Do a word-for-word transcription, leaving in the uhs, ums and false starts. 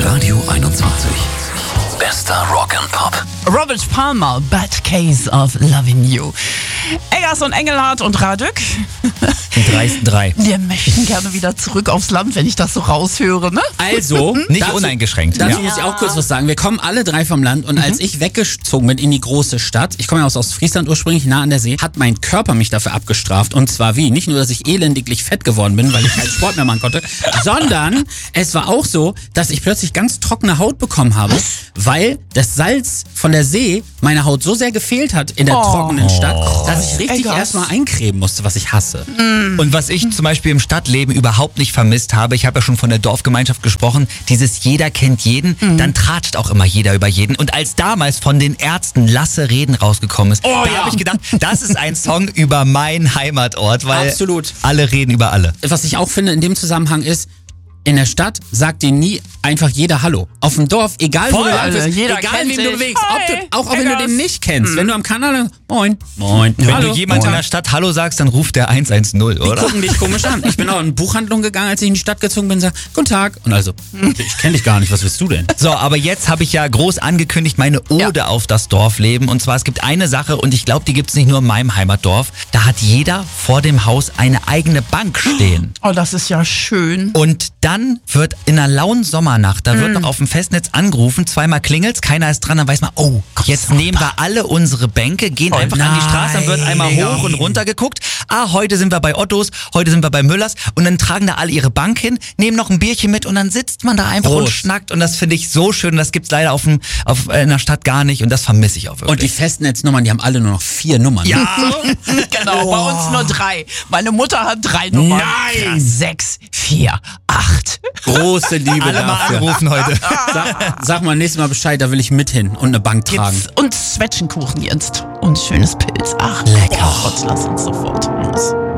Radio einundzwanzig. Bester Rock and Pop. Robert Palmer, Bad Case of Loving You. Eggers und Engelhardt und Radek. drei drei. Wir möchten gerne wieder zurück aufs Land, wenn ich das so raushöre, ne? Also, Nicht dazu, uneingeschränkt. Dazu Ja. muss ich auch kurz was sagen. Wir kommen alle drei vom Land und als ich weggezogen bin in die große Stadt, ich komme ja aus Ostfriesland ursprünglich, nah an der See, hat mein Körper mich dafür abgestraft. Und zwar wie? Nicht nur, dass ich elendiglich fett geworden bin, weil ich keinen Sport mehr machen konnte, sondern es war auch so, dass ich plötzlich ganz trockene Haut bekommen habe, weil das Salz von der See meine Haut so sehr gefehlt hat in der Oh. trockenen Stadt, dass ich richtig Eggers. erstmal eincremen musste, was ich hasse. Und was ich zum Beispiel im Stadtleben überhaupt nicht vermisst habe, ich habe ja schon von der Dorfgemeinschaft gesprochen, dieses jeder kennt jeden, dann tratscht auch immer jeder über jeden. Und als damals von den Ärzten Lasse Reden rausgekommen ist, Oh, da ja. habe ich gedacht, das ist ein Song über meinen Heimatort, weil Absolut. alle reden über alle. Was ich auch finde in dem Zusammenhang ist, in der Stadt sagt dir nie einfach jeder Hallo. Auf dem Dorf, egal wo Voll, du lang bist, jeder egal kennt wem du dich. bewegst, ob Hi, du, auch, auch wenn du Eggers. den nicht kennst, wenn du am Kanal, moin, moin, Wenn hallo, du jemand in moin. der Stadt Hallo sagst, dann ruft der eins eins null, Die oder? gucken dich komisch an. Ich bin auch in eine Buchhandlung gegangen, als ich in die Stadt gezogen bin und sag, guten Tag. Und also, ich kenne dich gar nicht, was willst du denn? So, aber jetzt habe ich ja groß angekündigt, meine Ode Ja. auf das Dorfleben. Und zwar, es gibt eine Sache und ich glaube, die gibt es nicht nur in meinem Heimatdorf. Da hat jeder vor dem Haus eine eigene Bank stehen. Oh, das ist ja schön. Und dann wird in einer lauen Sommernacht, da wird noch auf dem Festnetz angerufen, zweimal klingelt's, keiner ist dran, dann weiß man, oh, jetzt nehmen wir alle unsere Bänke, gehen einfach an die Straße, dann wird einmal hoch und runter geguckt. Ah, heute sind wir bei Ottos, heute sind wir bei Müllers und dann tragen da alle ihre Bank hin, nehmen noch ein Bierchen mit und dann sitzt man da einfach und Prost. schnackt und das finde ich so schön und das gibt's leider auf, dem, auf äh, in der Stadt gar nicht und das vermisse ich auch wirklich. Und die Festnetznummern, die haben alle nur noch vier Nummern. ja, Genau, bei uns nur drei. Meine Mutter hat drei Nummern. Nein! Sechs, vier, acht. Große Liebe alle mal dafür. anrufen heute. Sag, sag mal nächstes Mal Bescheid, da will ich mit hin und eine Bank tragen. Jetzt, und Zwetschgenkuchen jetzt. Und schönes Pilz. Ach, Lecker. Oh Gott, lass uns sofort los.